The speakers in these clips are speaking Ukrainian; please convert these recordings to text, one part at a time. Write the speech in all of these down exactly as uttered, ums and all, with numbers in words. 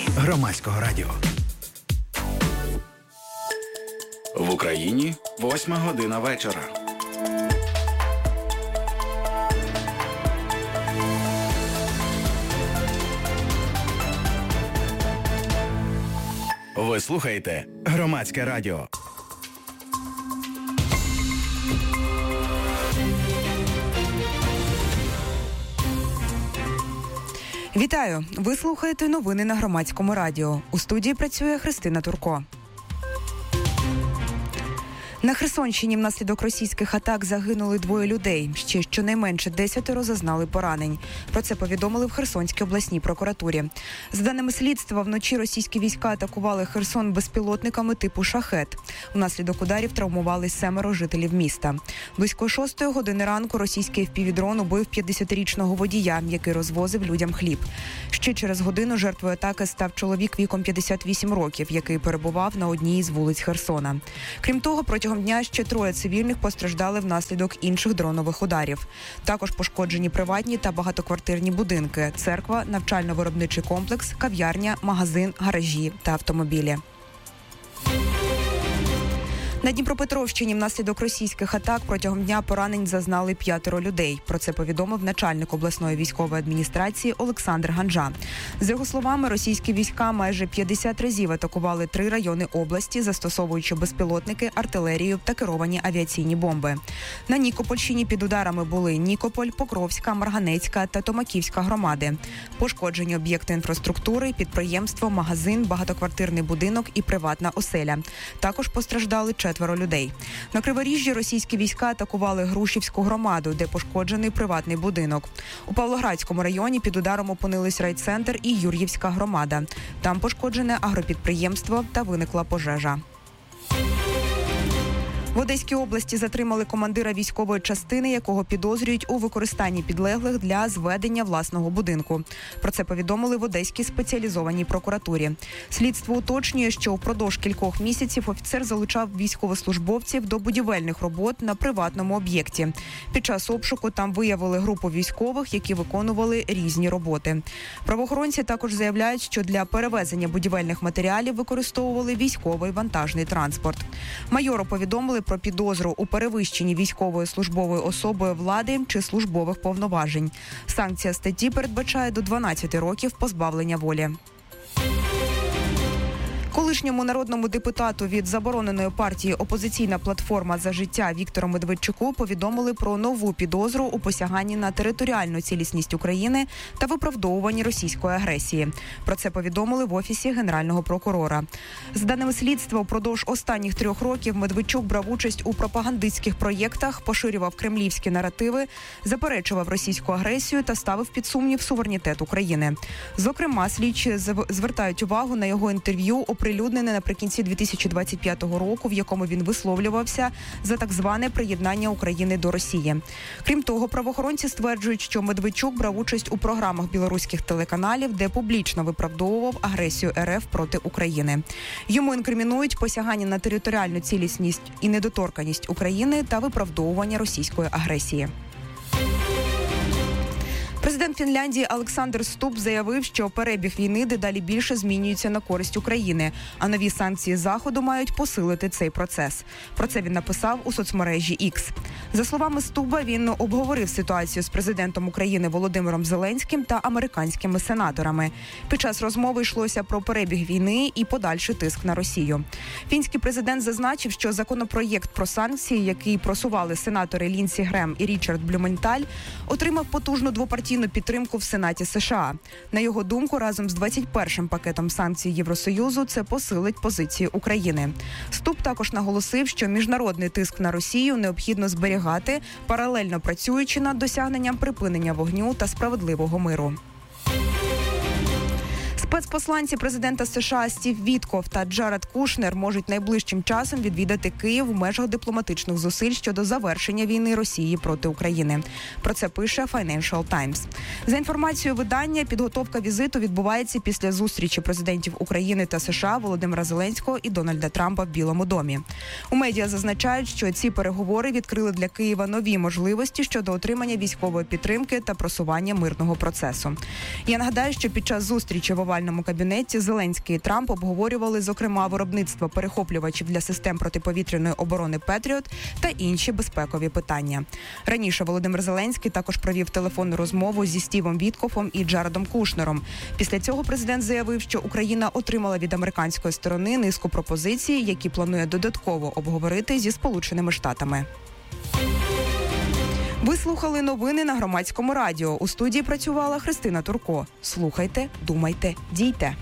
Громадського радіо. В Україні восьма година вечора. Ви слухаєте Громадське радіо. Вітаю! Ви слухаєте новини на Громадському радіо. У студії працює Христина Турко. На Херсонщині внаслідок російських атак загинули двоє людей. Ще щонайменше десятеро зазнали поранень. Про це повідомили в Херсонській обласній прокуратурі. За даними слідства, вночі російські війська атакували Херсон безпілотниками типу «Шахед». Внаслідок ударів травмувались семеро жителів міста. Близько шостої години ранку російський еф пі ві-дрон убив п'ятдесятирічного водія, який розвозив людям хліб. Ще через годину жертвою атаки став чоловік віком п'ятдесят вісім років, який перебував на одній із вулиць Херсона. Крім того, протягом дня ще троє цивільних постраждали внаслідок інших дронових ударів. Також пошкоджені приватні та багатоквартирні будинки, церква, навчально-виробничий комплекс, кав'ярня, магазин, гаражі та автомобілі. На Дніпропетровщині внаслідок російських атак протягом дня поранень зазнали п'ятеро людей. Про це повідомив начальник обласної військової адміністрації Олександр Ганжа. За його словами, російські війська майже п'ятдесят разів атакували три райони області, застосовуючи безпілотники, артилерію та керовані авіаційні бомби. На Нікопольщині під ударами були Нікополь, Покровська, Марганецька та Томаківська громади. Пошкоджені об'єкти інфраструктури, підприємство, магазин, багатоквартирний будинок і приватна оселя. Також постраждали четверо людей. На Криворіжжі російські війська атакували Грушівську громаду, де пошкоджений приватний будинок. У Павлоградському районі під ударом опинились райцентр і Юр'ївська громада. Там пошкоджене агропідприємство та виникла пожежа. В Одеській області затримали командира військової частини, якого підозрюють у використанні підлеглих для зведення власного будинку. Про це повідомили в Одеській спеціалізованій прокуратурі. Слідство уточнює, що впродовж кількох місяців офіцер залучав військовослужбовців до будівельних робот на приватному об'єкті. Під час обшуку там виявили групу військових, які виконували різні роботи. Правоохоронці також заявляють, що для перевезення будівельних матеріалів використовували військовий вантажний транспорт. Майору повідомили про підозру у перевищенні військовою службовою особою влади чи службових повноважень. Санкція статті передбачає до дванадцяти років позбавлення волі. Колишньому народному депутату від забороненої партії «Опозиційна платформа за життя» Віктору Медведчуку повідомили про нову підозру у посяганні на територіальну цілісність України та виправдовуванні російської агресії. Про це повідомили в Офісі Генерального прокурора. За даними слідства, упродовж останніх трьох років Медведчук брав участь у пропагандистських проєктах, поширював кремлівські наративи, заперечував російську агресію та ставив під сумнів суверенітет України. Зокрема, слідчі звертають увагу на його інтерв'ю, оприлюднене наприкінці дві тисячі двадцять п'ятого року, в якому він висловлювався за так зване приєднання України до Росії. Крім того, правоохоронці стверджують, що Медведчук брав участь у програмах білоруських телеканалів, де публічно виправдовував агресію ер еф проти України. Йому інкримінують посягання на територіальну цілісність і недоторканність України та виправдовування російської агресії. Президент Фінляндії Олександр Стуб заявив, що перебіг війни дедалі більше змінюється на користь України, а нові санкції Заходу мають посилити цей процес. Про це він написав у соцмережі Ікс. За словами Стуба, він обговорив ситуацію з президентом України Володимиром Зеленським та американськими сенаторами. Під час розмови йшлося про перебіг війни і подальший тиск на Росію. Фінський президент зазначив, що законопроєкт про санкції, який просували сенатори Лінсі Грем і Річард Блюменталь, отримав потужну двопартійну підтримку в Сенаті США. На його думку, разом з двадцять першим пакетом санкцій Євросоюзу це посилить позиції України. Стуб також наголосив, що міжнародний тиск на Росію необхідно зберігати, паралельно працюючи над досягненням припинення вогню та справедливого миру. Спецпосланці президента США Стів Вітков та Джаред Кушнер можуть найближчим часом відвідати Київ в межах дипломатичних зусиль щодо завершення війни Росії проти України. Про це пише Financial Times. За інформацією видання, підготовка візиту відбувається після зустрічі президентів України та США Володимира Зеленського і Дональда Трампа в Білому домі. У медіа зазначають, що ці переговори відкрили для Києва нові можливості щодо отримання військової підтримки та просування мирного процесу. Я нагадаю, що під час зустрічі в Овальному овальному кабінеті Зеленський і Трамп обговорювали, зокрема, виробництво перехоплювачів для систем протиповітряної оборони «Петріот» та інші безпекові питання. Раніше Володимир Зеленський також провів телефонну розмову зі Стівом Віткофом і Джаредом Кушнером. Після цього президент заявив, що Україна отримала від американської сторони низку пропозицій, які планує додатково обговорити зі Сполученими Штатами. Ви слухали новини на Громадському радіо. У студії працювала Христина Турко. Слухайте, думайте, дійте.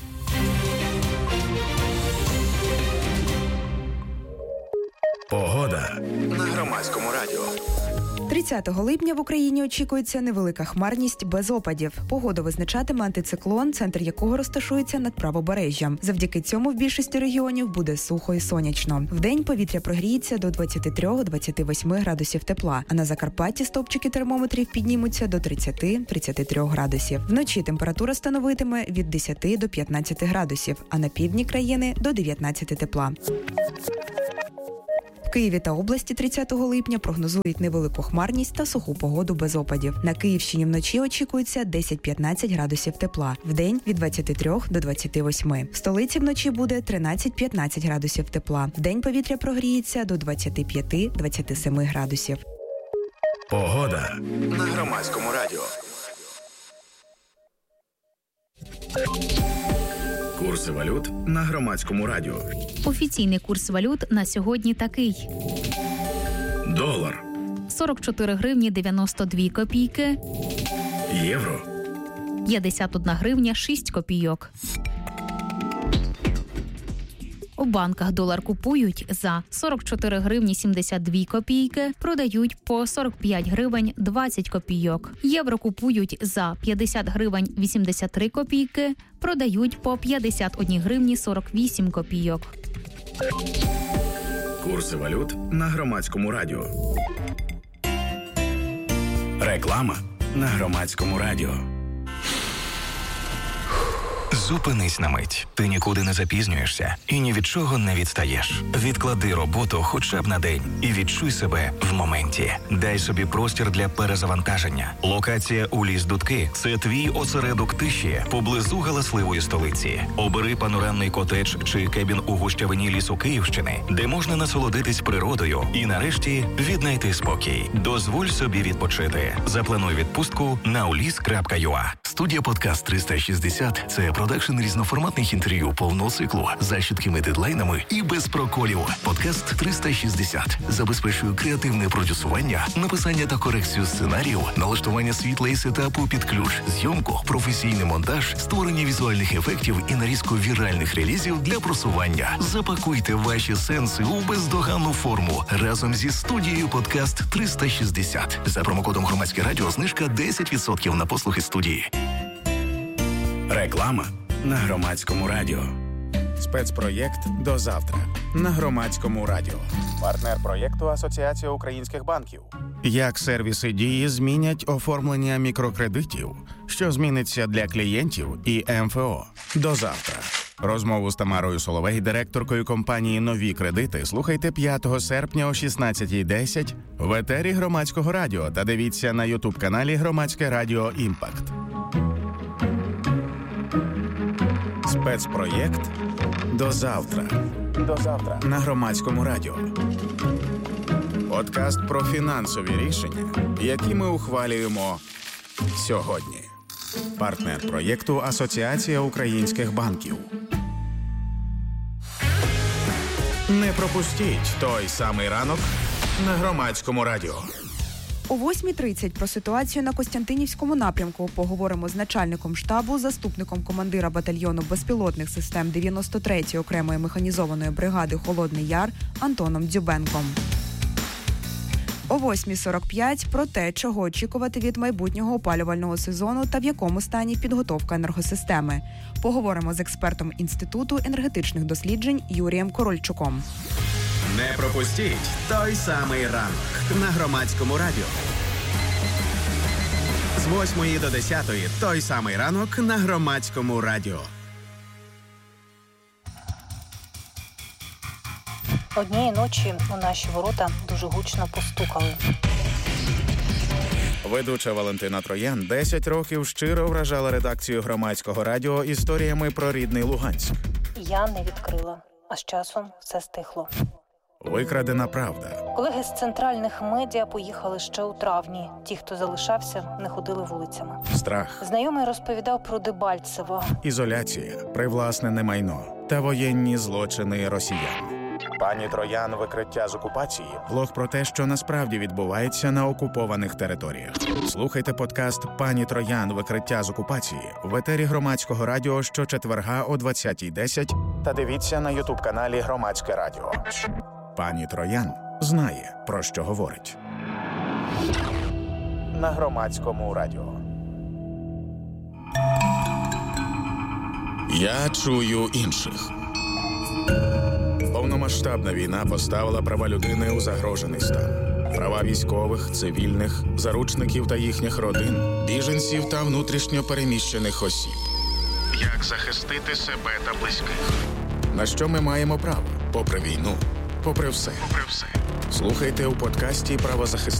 Погода на Громадському радіо. тридцятого липня в Україні очікується невелика хмарність без опадів. Погоду визначатиме антициклон, центр якого розташується над правобережжям. Завдяки цьому в більшості регіонів буде сухо і сонячно. Вдень повітря прогріється до двадцяти трьох - двадцяти восьми градусів тепла, а на Закарпатті стовпчики термометрів піднімуться до тридцяти - тридцяти трьох градусів. Вночі температура становитиме від десяти до п'ятнадцяти градусів, а на півдні країни до дев'ятнадцяти тепла. В Києві та області тридцятого липня прогнозують невелику хмарність та суху погоду без опадів. На Київщині вночі очікується десять - п'ятнадцять градусів тепла, вдень від двадцяти трьох до двадцяти восьми. В столиці вночі буде тринадцять - п'ятнадцять градусів тепла, вдень повітря прогріється до двадцяти п'яти - двадцяти семи градусів. Погода на Громадському радіо. Курси валют на Громадському радіо. Офіційний курс валют на сьогодні такий. Долар. сорок чотири гривні дев'яносто дві копійки. Євро. п'ятдесят одна гривня шість копійок. У банках долар купують за сорок чотири гривні сімдесят дві копійки, продають по сорок п'ять гривень двадцять копійок. Євро купують за п'ятдесят гривень вісімдесят три копійки, продають по п'ятдесят одна гривні сорок вісім копійок. Курси валют на Громадському радіо. Реклама на Громадському радіо. Зупинись на мить. Ти нікуди не запізнюєшся і ні від чого не відстаєш. Відклади роботу хоча б на день і відчуй себе в моменті. Дай собі простір для перезавантаження. Локація у Ліс-Дудки – це твій осередок тиші поблизу галасливої столиці. Обери панорамний котедж чи кебін у гущавині лісу Київщини, де можна насолодитись природою і нарешті віднайти спокій. Дозволь собі відпочити. Заплануй відпустку на уліс крапка ю а. Студія «Подкаст триста шістдесят» – це продакшн різноформатних інтерв'ю повного циклу за чіткими дедлайнами і без проколів. «Подкаст триста шістдесят» забезпечує креативне продюсування, написання та корекцію сценарію, налаштування світла і сетапу під ключ, зйомку, професійний монтаж, створення візуальних ефектів і нарізку віральних релізів для просування. Запакуйте ваші сенси у бездоганну форму разом зі студією «Подкаст триста шістдесят». За промокодом «Громадське радіо» знижка десять відсотків на послуги студії. Реклама на Громадському радіо. Спецпроєкт «До завтра» на Громадському радіо. Партнер проєкту Асоціація українських банків. Як сервіси «Дії» змінять оформлення мікрокредитів, що зміниться для клієнтів і ем еф о. До завтра. Розмову з Тамарою Соловей, директоркою компанії «Нові кредити», слухайте п'ятого серпня о шістнадцятій десять в етері Громадського радіо та дивіться на ютуб-каналі Громадське радіо «Імпакт». Спецпроєкт «До завтра». До завтра на Громадському радіо. Подкаст про фінансові рішення, які ми ухвалюємо сьогодні. Партнер проєкту Асоціація українських банків. Не пропустіть той самий ранок на Громадському радіо. О восьмій тридцять про ситуацію на Костянтинівському напрямку поговоримо з начальником штабу, заступником командира батальйону безпілотних систем дев'яносто третьої окремої механізованої бригади «Холодний Яр» Антоном Дзюбенком. О восьмій сорок п'ять про те, чого очікувати від майбутнього опалювального сезону та в якому стані підготовка енергосистеми. Поговоримо з експертом Інституту енергетичних досліджень Юрієм Корольчуком. Не пропустіть той самий ранок на Громадському радіо. З восьмої до десятої той самий ранок на Громадському радіо. Однієї ночі у наші ворота дуже гучно постукали. Ведуча Валентина Троян десять років щиро вражала редакцію Громадського радіо історіями про рідний Луганськ. Я не відкрила, а з часом все стихло. Викрадена правда. Колеги з центральних медіа поїхали ще у травні. Ті, хто залишався, не ходили вулицями. Страх. Знайомий розповідав про Дебальцево. Ізоляція, привласнене майно та воєнні злочини росіян. Пані Троян «Викриття з окупації» – блог про те, що насправді відбувається на окупованих територіях. Слухайте подкаст «Пані Троян. Викриття з окупації» в етері Громадського радіо щочетверга о двадцятій десять та дивіться на ютуб-каналі Громадське радіо. Пані Троян знає, про що говорить. На Громадському радіо. Я чую інших. Повномасштабна війна поставила права людини у загрожений стан. Права військових, цивільних, заручників та їхніх родин, біженців та внутрішньо переміщених осіб. Як захистити себе та близьких? На що ми маємо право? Попри війну, попри все. Попри все. Слухайте у подкасті «Правозахисник».